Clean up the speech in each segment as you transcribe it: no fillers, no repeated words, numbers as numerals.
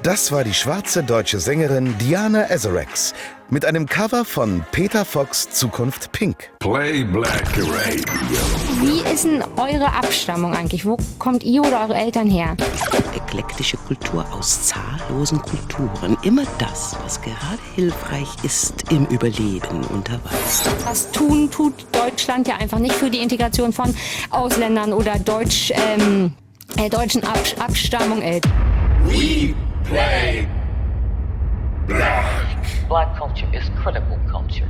Das war die schwarze deutsche Sängerin Diana Azarex mit einem Cover von Peter Fox' Zukunft Pink. Play Black Radio. Wie ist denn eure Abstammung eigentlich? Wo kommt ihr oder eure Eltern her? Eklektische Kultur aus zahllosen Kulturen. Immer das, was gerade hilfreich ist im Überleben unter Weiß. Was tut Deutschland ja einfach nicht für die Integration von Ausländern oder deutschen Abstammung. We play black. Black culture is critical culture.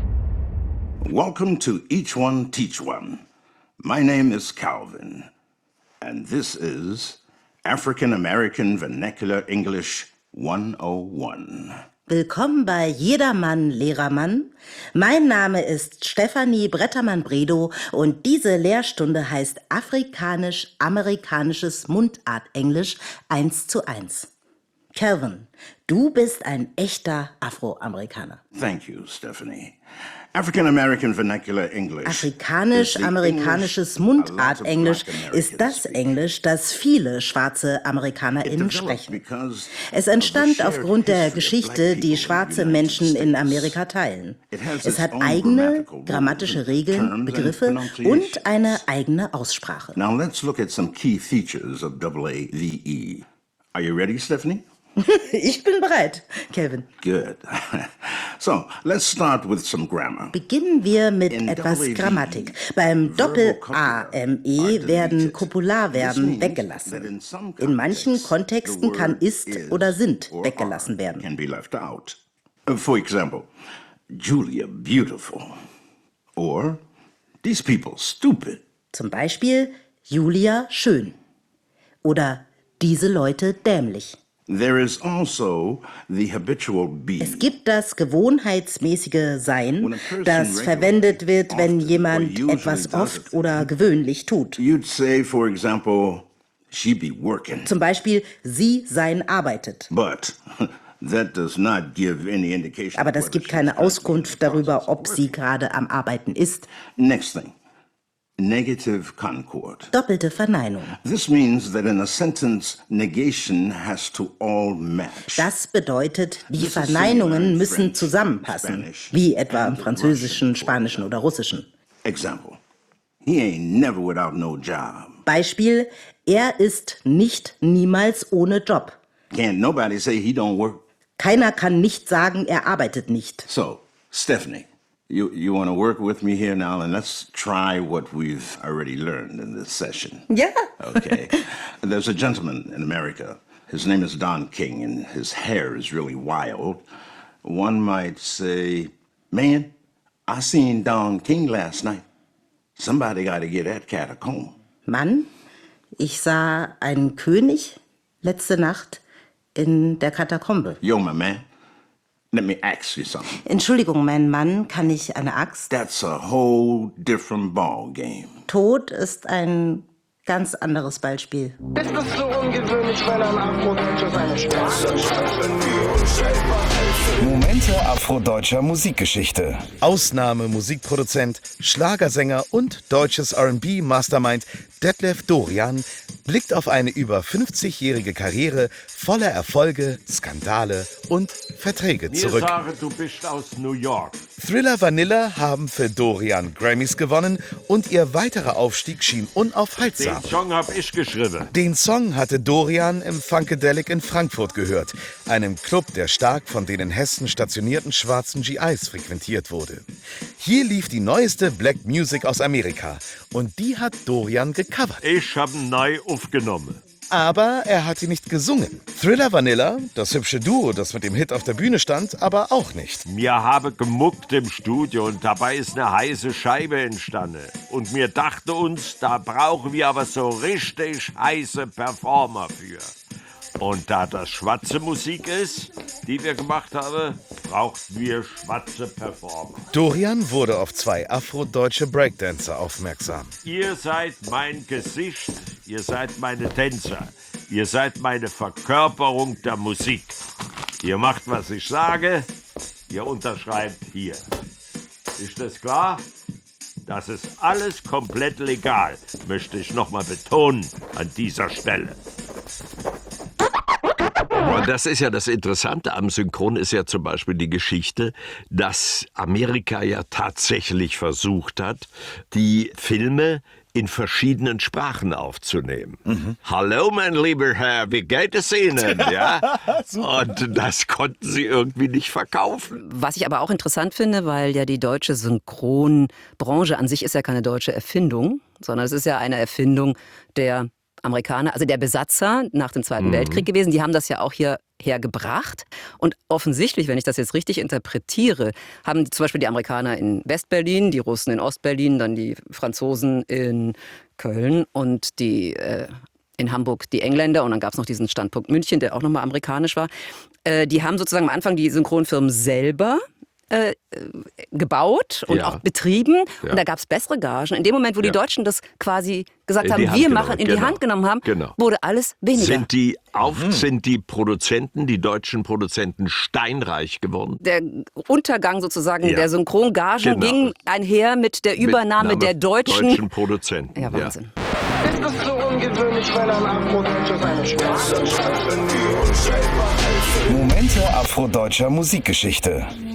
Welcome to Each One Teach One. My name is Calvin, and this is African American Vernacular English 101. Willkommen bei Jedermann, Lehrermann. Mein Name ist Stefanie Brettermann-Bredow und diese Lehrstunde heißt Afrikanisch-Amerikanisches Mundartenglisch 1:1. Calvin, du bist ein echter Afroamerikaner. Thank you, Stephanie. African American Vernacular English. Afrikanisch-amerikanisches Mundartenglisch ist das Englisch, das viele schwarze AmerikanerInnen sprechen. Es entstand aufgrund der Geschichte, die schwarze Menschen in Amerika teilen. Es hat eigene grammatische Regeln, Begriffe und eine eigene Aussprache. Now let's look at some key features of AAVE. Are you ready, Stephanie? Ich bin bereit, Calvin. Good. So, let's start with some grammar. Beginnen wir mit etwas Grammatik. Beim Doppel-A-M-E werden Kopularverben weggelassen. In manchen Kontexten kann ist oder sind weggelassen werden. Can be left out. For example, Julia beautiful. Or, these people stupid. Zum Beispiel Julia schön. Oder diese Leute dämlich. There is also the habitual be. Es gibt das gewohnheitsmäßige Sein, das verwendet wird, wenn jemand etwas oft oder gewöhnlich tut. You'd say, for example, she be working. Zum Beispiel, sie sein arbeitet. But that does not give any indication. Aber das gibt keine Auskunft darüber, ob sie gerade am Arbeiten ist. Next thing. Negative concord. Doppelte Verneinung. This means that in a sentence, negation has to all match. Das bedeutet, die Verneinungen müssen zusammenpassen, wie etwa im Französischen, Spanischen oder Russischen. Example. He ain't never without no job. Beispiel, er ist nicht niemals ohne Job. Can't nobody say he don't work. Keiner kann nicht sagen, er arbeitet nicht. So, Stephanie, you want to work with me here now, and let's try what we've already learned in this session. Ja. Okay. There's a gentleman in America. His name is Don King, and his hair is really wild. One might say, man, I seen Don King last night. Somebody got to get that cat a comb. Mann, ich sah einen König letzte Nacht in der Katakombe. Yo, my man, let me ask you something. Entschuldigung, mein Mann, kann ich eine Axt? That's a whole different ball game. Tod ist ein ganz anderes Beispiel. Es ist so ungewöhnlich, wenn ein Afrodeutscher seine Sprache spricht. Momente afrodeutscher Musikgeschichte. Ausnahme Musikproduzent, Schlagersänger und deutsches R&B-Mastermind Detlef Dorian blickt auf eine über 50-jährige Karriere voller Erfolge, Skandale und Verträge zurück. Ich sage, du bist aus New York. Thriller Vanilla haben für Dorian Grammys gewonnen und ihr weiterer Aufstieg schien unaufhaltsam. Den Song hab ich geschrieben. Den Song hatte Dorian im Funkadelic in Frankfurt gehört, einem Club, der stark von den in Hessen stationierten schwarzen GIs frequentiert wurde. Hier lief die neueste Black Music aus Amerika und die hat Dorian gecovert. Ich hab ihn neu aufgenommen. Aber er hat sie nicht gesungen. Thriller Vanilla, das hübsche Duo, das mit dem Hit auf der Bühne stand, aber auch nicht. Wir haben gemuckt im Studio und dabei ist eine heiße Scheibe entstanden. Und wir dachten uns, da brauchen wir aber so richtig heiße Performer für. Und da das schwarze Musik ist, die wir gemacht haben, brauchten wir schwarze Performer. Dorian wurde auf 2 afrodeutsche Breakdancer aufmerksam. Ihr seid mein Gesicht, ihr seid meine Tänzer, ihr seid meine Verkörperung der Musik. Ihr macht, was ich sage, ihr unterschreibt hier. Ist das klar? Das ist alles komplett legal, möchte ich nochmal betonen an dieser Stelle. Und das ist ja das Interessante am Synchron, ist ja zum Beispiel die Geschichte, dass Amerika ja tatsächlich versucht hat, die Filme in verschiedenen Sprachen aufzunehmen. Hallo, mein lieber Herr, wie geht es Ihnen? Ja? Und das konnten sie irgendwie nicht verkaufen. Was ich aber auch interessant finde, weil ja die deutsche Synchronbranche an sich ist ja keine deutsche Erfindung, sondern es ist ja eine Erfindung der Amerikaner, also der Besatzer nach dem Zweiten Weltkrieg gewesen. Die haben das ja auch hierher gebracht. Und offensichtlich, wenn ich das jetzt richtig interpretiere, haben zum Beispiel die Amerikaner in Westberlin, die Russen in Ostberlin, dann die Franzosen in Köln und die in Hamburg die Engländer. Und dann gab es noch diesen Standpunkt München, der auch nochmal amerikanisch war. Die haben sozusagen am Anfang die Synchronfirmen selber gebaut und auch betrieben. Ja. Und da gab es bessere Gagen. In dem Moment, wo die Deutschen das quasi gesagt haben, wir machen, in die Hand genommen haben, wurde alles weniger. Sind die Produzenten, die deutschen Produzenten steinreich geworden? Der Untergang sozusagen der Synchrongagen ging einher mit der Übernahme der deutschen Produzenten. Ja, Wahnsinn. Ist es so ungewöhnlich, wenn ein Afrodeutscher seine Sprache spricht? Momente afrodeutscher Musikgeschichte.